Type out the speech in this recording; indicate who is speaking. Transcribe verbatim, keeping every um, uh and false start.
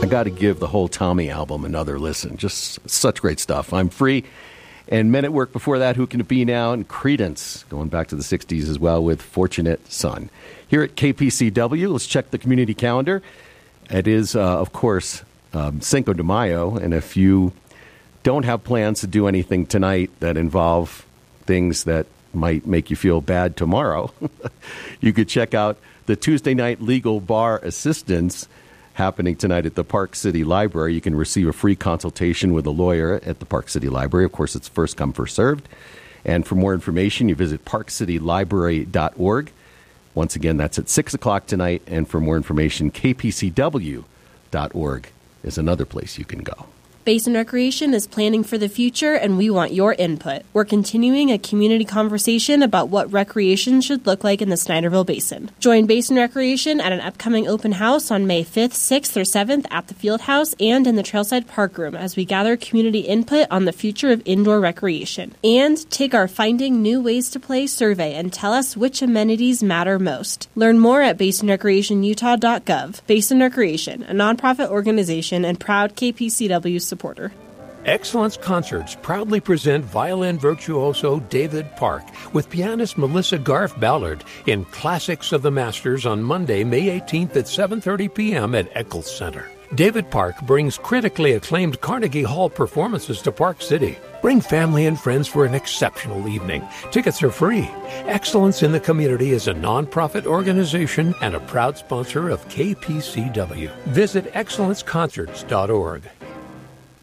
Speaker 1: got to give the whole Tommy album another listen. Just such great stuff. I'm Free. And Men at Work before that, Who Can It Be Now? And Creedence, going back to the sixties as well with Fortunate Son. Here at K P C W, let's check the community calendar. It is, uh, of course, um, Cinco de Mayo. And if you don't have plans to do anything tonight that involve things that might make you feel bad tomorrow, you could check out the Tuesday night legal bar assistance happening tonight at the Park City Library. You can receive a free consultation with a lawyer at the Park City Library. Of course, it's first come, first served. And for more information, you visit park city library dot org. Once again, that's at six o'clock tonight. And for more information, k p c w dot org is another place you can go.
Speaker 2: Basin Recreation is planning for the future, and we want your input. We're continuing a community conversation about what recreation should look like in the Snyderville Basin. Join Basin Recreation at an upcoming open house on May fifth, sixth, or seventh at the Field House and in the Trailside Park Room as we gather community input on the future of indoor recreation. And take our Finding New Ways to Play survey and tell us which amenities matter most. Learn more at basin recreation utah dot gov. Basin Recreation, a nonprofit organization and proud K P C W supporter.
Speaker 3: Excellence Concerts proudly present violin virtuoso David Park with pianist Melissa Garf Ballard in Classics of the Masters on Monday, May eighteenth at seven thirty p.m. at Eccles Center. David Park brings critically acclaimed Carnegie Hall performances to Park City. Bring family and friends for an exceptional evening. Tickets are free. Excellence in the Community is a nonprofit organization and a proud sponsor of K P C W. Visit excellence concerts dot org.